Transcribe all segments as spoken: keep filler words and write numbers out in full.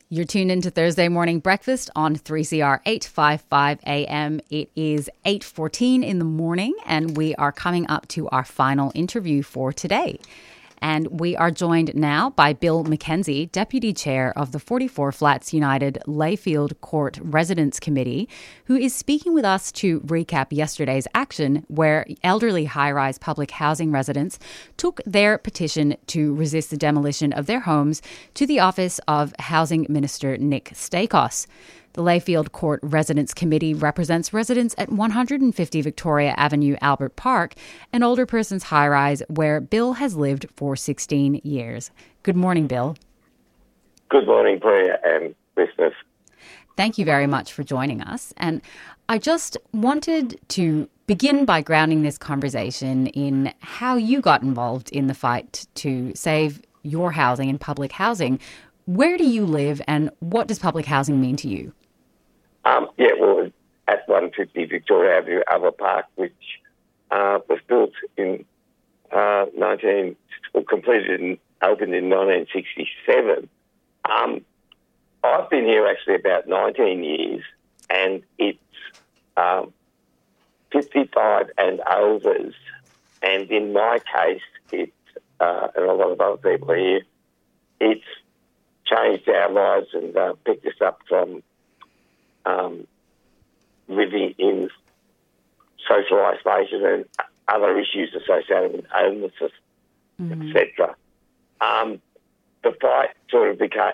You're tuned into Thursday Morning Breakfast on three C R eight fifty-five A M. It is eight fourteen in the morning and we are coming up to our final interview for today. And we are joined now by Bill McKenzie, Deputy Chair of the forty-four Flats United Layfield Court Residents Committee, who is speaking with us to recap yesterday's action where elderly high-rise public housing residents took their petition to resist the demolition of their homes to the office of Housing Minister Nick Stakos. The Layfield Court Residents Committee represents residents at one hundred fifty Victoria Avenue, Albert Park, an older person's high-rise where Bill has lived for sixteen years. Good morning, Bill. Good morning, Priya and listeners. Thank you very much for joining us. And I just wanted to begin by grounding this conversation in how you got involved in the fight to save your housing and public housing. Where do you live and what does public housing mean to you? Um, yeah, well, at one fifty Victoria Avenue, Albert Park, which uh, was built in uh, nineteen, or completed and opened in nineteen sixty-seven. Um, I've been here actually about nineteen years, and it's um, fifty-five and overs. And in my case, it's uh, and a lot of other people here, it's changed our lives and uh, picked us up from um, living in social isolation and other issues associated with homelessness, mm-hmm. et cetera. Um, the fight sort of began,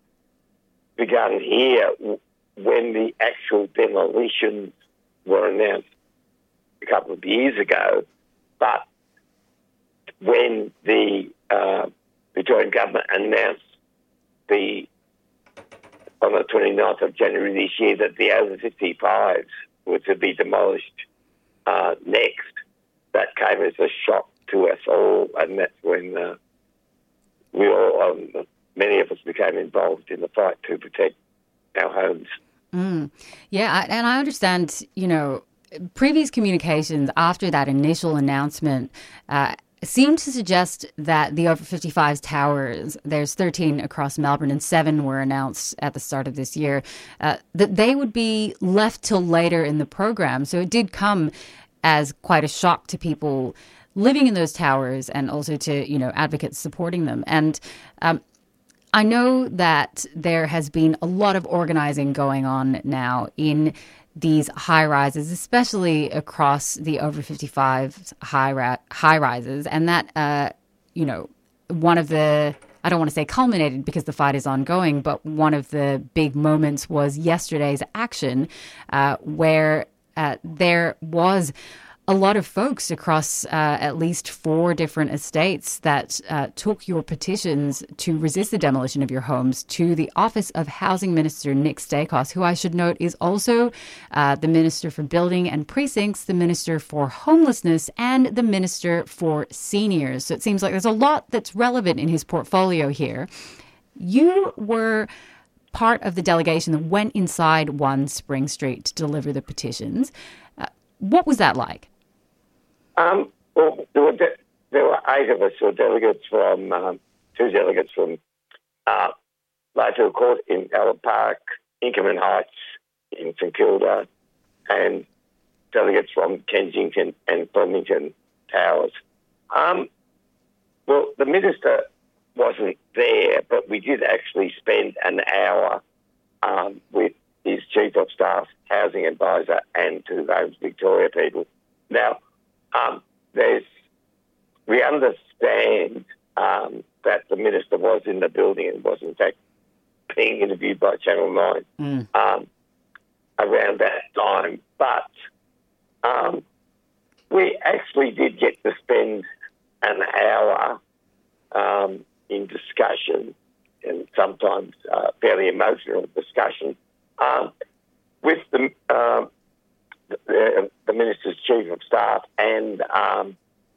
began here when the actual demolitions were announced a couple of years ago, but when the uh, Victorian government announced the on the twenty-ninth of January this year that the over fifty-fives were to be demolished uh, next, that came as a shock to us all, and that's when uh, we all, um, many of us became involved in the fight to protect our homes. Mm. Yeah, and I understand, you know, previous communications after that initial announcement uh, seemed to suggest that the over fifty-fives towers, there's thirteen across Melbourne and seven were announced at the start of this year, uh, that they would be left till later in the program. So it did come as quite a shock to people living in those towers and also to, you know, advocates supporting them. And um, I know that there has been a lot of organizing going on now in these high rises, especially across the over fifty-five high ra- high rises. And that, uh, you know, one of the, I don't want to say culminated because the fight is ongoing, but one of the big moments was yesterday's action uh, where uh, there was a lot of folks across uh, at least four different estates that uh, took your petitions to resist the demolition of your homes to the office of Housing Minister Nick Stakos, who I should note is also uh, the Minister for Building and Precincts, the Minister for Homelessness, and the Minister for Seniors. So it seems like there's a lot that's relevant in his portfolio here. You were part of the delegation that went inside One Spring Street to deliver the petitions. Uh, what was that like? Um, well, there were, de- there were eight of us, or delegates from, um, two delegates from uh, Layfield Court in Albert Park, Inkerman Heights in St Kilda, and delegates from Kensington and Flemington Towers. Um, well, the Minister wasn't there, but we did actually spend an hour um, with his Chief of Staff, Housing Advisor, and to those Victoria people. Now, Um, there's, we understand um, that the Minister was in the building and was in fact being interviewed by Channel nine mm. um, around that time. But um, we actually did get to spend an hour um, in discussion, and sometimes uh, fairly emotional discussion, um, with the uh, The, the Minister's Chief of Staff and um,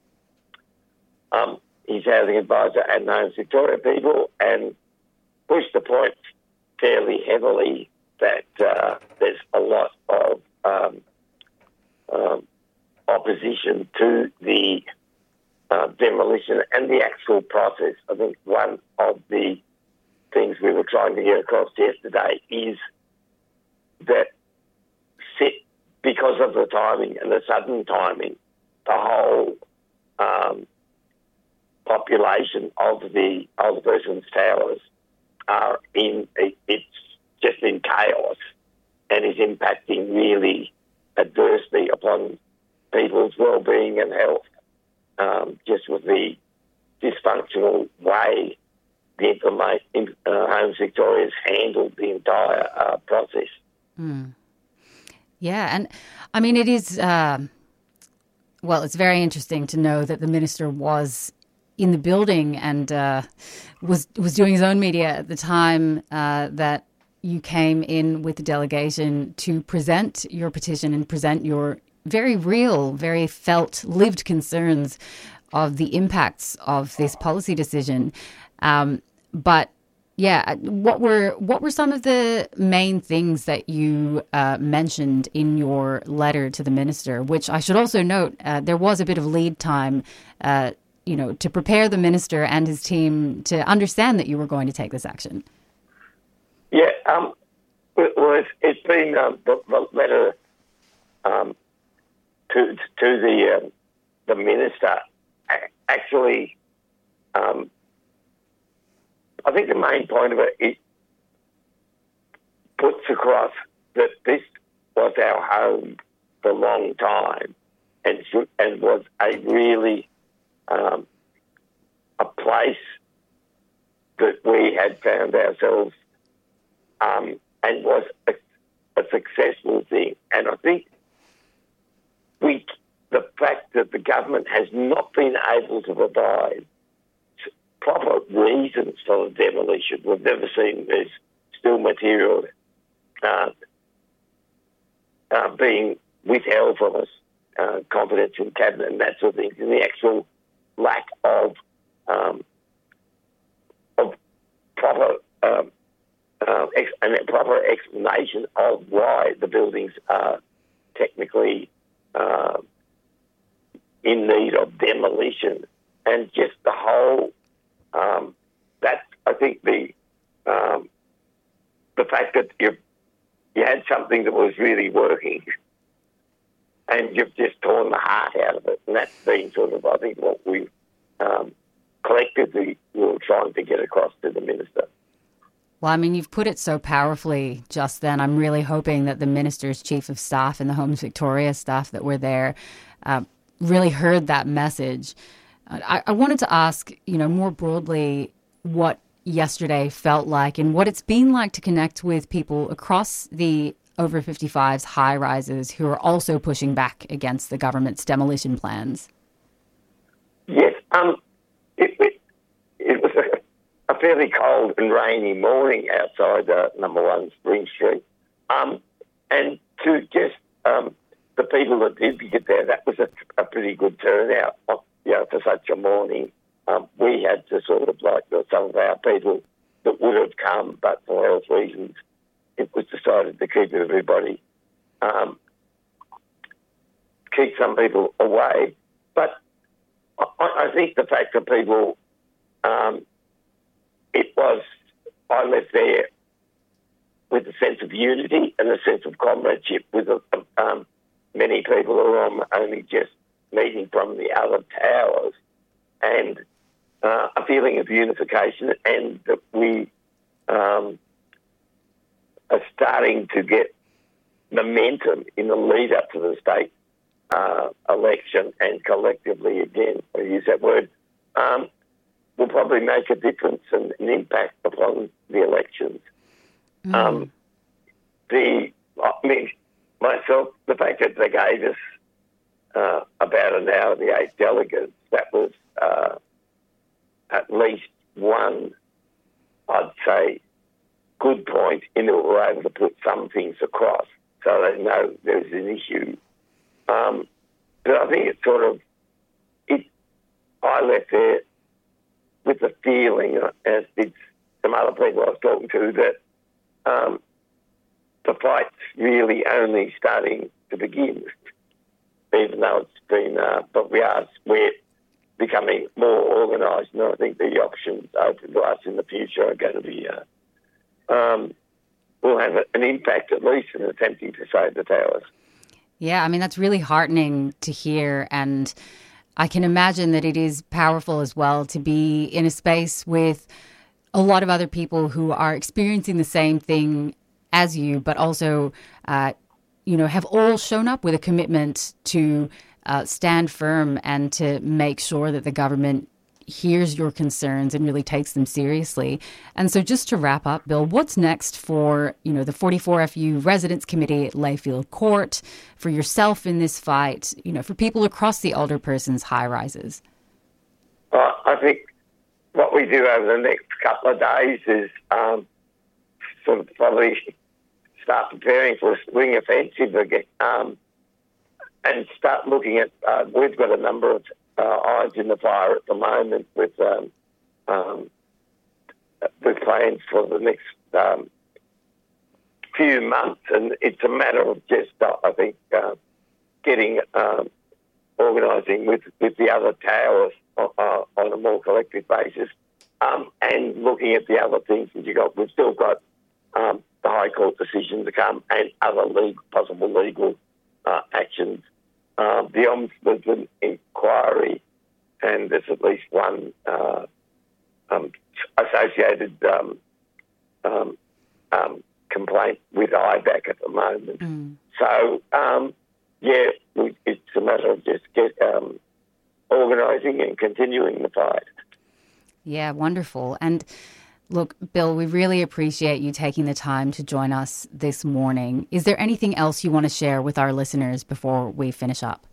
um, his Housing Advisor and those Victoria people, and pushed the point fairly heavily that uh, there's a lot of um, um, opposition to the uh, demolition and the actual process. I think one of the things we we were trying to get across yesterday is that sit, because of the timing and the sudden timing, the whole um, population of the Alderperson's Towers are in, it, it's just in chaos and is impacting really adversely upon people's well-being and health, um, just with the dysfunctional way the informa- in, uh, Homes Victoria has handled the entire uh, process. Mm. Yeah, and I mean, it is, uh, well, it's very interesting to know that the minister was in the building and uh, was was doing his own media at the time uh, that you came in with the delegation to present your petition and present your very real, very felt, lived concerns of the impacts of this policy decision. Um, but yeah, what were what were some of the main things that you uh, mentioned in your letter to the minister? Which I should also note, uh, there was a bit of lead time, uh, you know, to prepare the minister and his team to understand that you were going to take this action. Yeah, um, well, it's, it's been um, the, the letter um, to to the uh, the minister actually. Um, I think the main point of it, it puts across that this was our home for a long time and should, and was a really um, a place that we had found ourselves um, and was a, a successful thing. And I think we, the fact that the government has not been able to provide proper reasons for the demolition. We've never seen there's still material uh, uh, being withheld from us, uh, confidence in cabinet and that sort of thing, and the actual lack of um, of proper um, uh, ex- and a proper explanation of why the buildings are technically uh, in need of demolition, and just the whole. Um, that I think the um, the fact that you you had something that was really working, and you've just torn the heart out of it, and that's been sort of I think what we um, collectively were trying to get across to the minister. Well, I mean, you've put it so powerfully just then. I'm really hoping that the minister's chief of staff and the Homes Victoria staff that were there uh, really heard that message. I, I wanted to ask, you know, more broadly what yesterday felt like and what it's been like to connect with people across the over fifty-fives high rises who are also pushing back against the government's demolition plans. Yes, um, it, it, it was a, a fairly cold and rainy morning outside uh, number one Spring Street. Um, and to just um, the people that did get there, that was a, a pretty good turnout. You know, for such a morning, um, we had to sort of like some of our people that would have come, but for health reasons, it was decided to keep everybody, um, keep some people away. But I, I think the fact that people, um, it was, I left there with a sense of unity and a sense of comradeship with uh, um, many people who are only just meeting from the other towers, and uh, a feeling of unification, and that we um, are starting to get momentum in the lead up to the state uh, election, and collectively, again, I use that word, um, will probably make a difference and an impact upon the elections. Mm. Um, the, I mean, myself, the fact that they gave us Uh, about an hour, the eight delegates, that was uh, at least one, I'd say, good point in that we were able to put some things across so they know there's an issue. Um, but I think it's sort of, it. I left there with the feeling, as did some other people I was talking to, that um, the fight's really only starting to begin. Even though it's been, uh, but we are, we're becoming more organised, and I think the options open to us in the future are going to be uh, um, will have an impact, at least in attempting to save the towers. Yeah, I mean, that's really heartening to hear. And I can imagine that it is powerful as well to be in a space with a lot of other people who are experiencing the same thing as you, but also, uh, you know, have all shown up with a commitment to uh, stand firm and to make sure that the government hears your concerns and really takes them seriously. And so just to wrap up, Bill, what's next for, you know, the forty-four F U Residents Committee at Layfield Court, for yourself in this fight, you know, for people across the older persons high rises? Well, I think what we do over the next couple of days is um, sort of probably start preparing for a spring offensive again, um, and start looking at, uh, we've got a number of uh, irons in the fire at the moment with um, um, with plans for the next um, few months, and it's a matter of just, uh, I think, uh, getting um, organising with, with the other towers uh, on a more collective basis, um, and looking at the other things that you got. We've still got um, the High Court decision to come and other legal, possible legal uh, actions. Uh, the Ombudsman inquiry, and there's at least one uh, um, associated um, um, um, complaint with I B A C at the moment. Mm. So, um, yeah, we, it's a matter of just get um, organising and continuing the fight. Yeah, wonderful. And look, Bill, we really appreciate you taking the time to join us this morning. Is there anything else you want to share with our listeners before we finish up?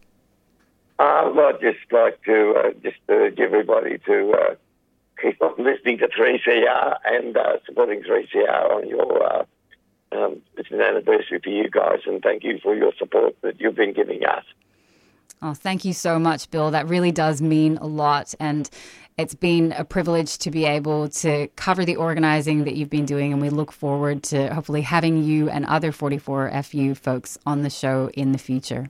Uh, well, I'd just like to uh, just urge everybody to uh, keep on listening to three C R and uh, supporting three C R on your, uh, um, it's an anniversary for you guys, and thank you for your support that you've been giving us. Oh, thank you so much, Bill. That really does mean a lot. And it's been a privilege to be able to cover the organising that you've been doing. And we look forward to hopefully having you and other forty-four F U folks on the show in the future.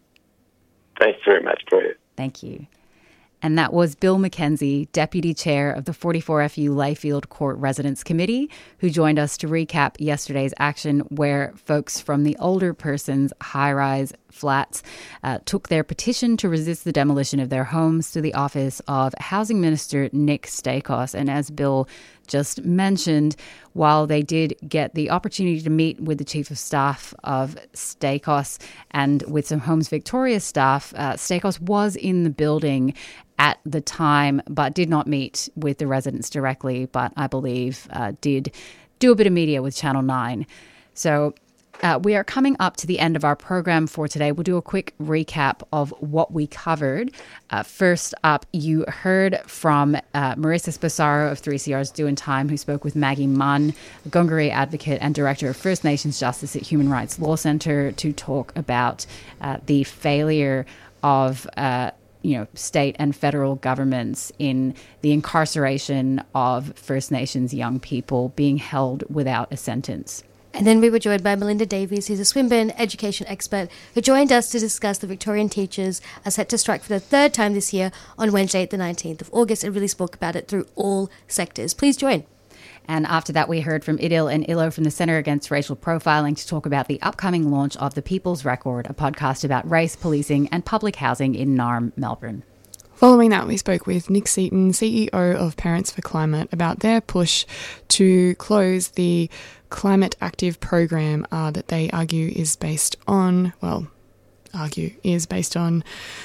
Thanks very much, Bria. Thank you. And that was Bill McKenzie, Deputy Chair of the forty-four F U Layfield Court Residents Committee, who joined us to recap yesterday's action where folks from the older persons high-rise flats uh, took their petition to resist the demolition of their homes to the office of Housing Minister Nick Stakos. And as Bill just mentioned, while they did get the opportunity to meet with the Chief of Staff of Stakos and with some Homes Victoria staff, uh, Stakos was in the building at the time, but did not meet with the residents directly, but I believe uh, did do a bit of media with Channel nine. So Uh, we are coming up to the end of our program for today. We'll do a quick recap of what we covered. Uh, first up, you heard from uh, Marissa Sposaro of three C R's Doing Time, who spoke with Maggie Munn, a Gungari advocate and director of First Nations Justice at Human Rights Law Centre, to talk about uh, the failure of uh, you know, state and federal governments in the incarceration of First Nations young people being held without a sentence. And then we were joined by Melinda Davies, who's a Swinburne education expert, who joined us to discuss the Victorian teachers are set to strike for the third time this year on Wednesday, the nineteenth of August, and really spoke about it through all sectors. Please join. And after that, we heard from Idil and Illo from the Centre Against Racial Profiling to talk about the upcoming launch of The People's Record, a podcast about race, policing and public housing in Narm, Melbourne. Following that, we spoke with Nick Seaton, C E O of Parents for Climate, about their push to close the Climate Active program uh, that they argue is based on, well, argue is based on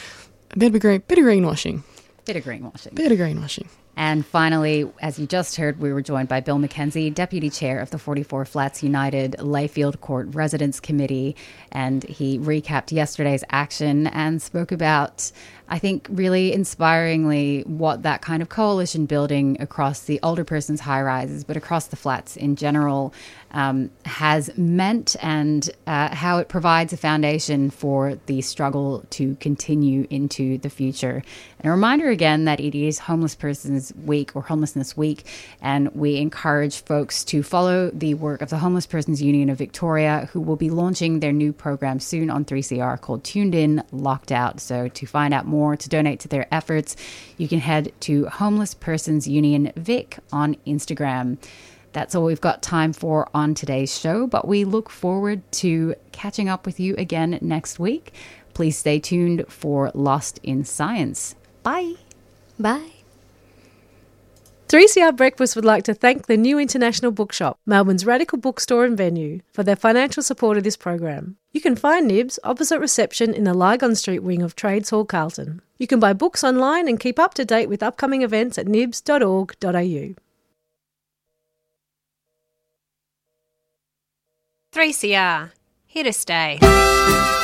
a bit of, green, bit of greenwashing. Bit of greenwashing. Bit of greenwashing. And finally, as you just heard, we were joined by Bill McKenzie, Deputy Chair of the forty-four Flats United Layfield Court Residents Committee, and he recapped yesterday's action and spoke about, I think, really inspiringly what that kind of coalition building across the older persons high-rises, but across the flats in general, um, has meant, and uh, how it provides a foundation for the struggle to continue into the future. And a reminder again that it is Homeless Persons Week or Homelessness Week, and we encourage folks to follow the work of the Homeless Persons Union of Victoria, who will be launching their new program soon on three C R called Tuned In, Locked Out. So to find out more, to donate to their efforts, you can head to Homeless Persons Union Vic on Instagram. That's all we've got time for on today's show, but we look forward to catching up with you again next week. Please stay tuned for Lost in Science. Bye. Bye. three C R Breakfast would like to thank the New International Bookshop, Melbourne's radical bookstore and venue, for their financial support of this program. You can find Nibs opposite reception in the Lygon Street wing of Trades Hall, Carlton. You can buy books online and keep up to date with upcoming events at nibs dot org dot a u. three C R, here to stay.